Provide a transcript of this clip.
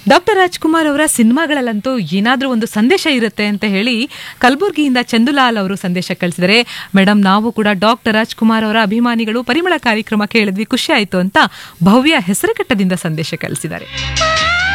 Doctor Rajkumar ಅವರ ಸಿನಿಮಾಗಳಲ್ಲಂತೂ ಏನಾದ್ರೂ ಒಂದು ಸಂದೇಶ ಇರುತ್ತೆ ಅಂತ ಹೇಳಿ ಕಲಬುರಗಿಯಿಂದ ಚಂದುಲಾಲ್ ಅವರು ಸಂದೇಶ ಕಳಿಸಿದರೆ, ಮೇಡಮ್ ನಾವು ಕೂಡ ಡಾಕ್ಟರ್ ರಾಜ್ಕುಮಾರ್ ಅವರ ಅಭಿಮಾನಿಗಳು, ಪರಿಮಳ ಕಾರ್ಯಕ್ರಮ ಕೇಳಿದ್ವಿ, ಖುಷಿ ಆಯ್ತು ಅಂತ ಭವ್ಯ ಹೆಸರುಘಟ್ಟದಿಂದ ಸಂದೇಶ ಕಳಿಸಿದ್ದಾರೆ.